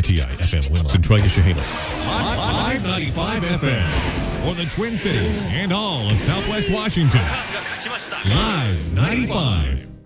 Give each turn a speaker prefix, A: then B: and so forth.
A: WTI FM Winland, Centralia, Chehalis. Live 95 FM for the Twin Cities and all of Southwest Washington. Live 95.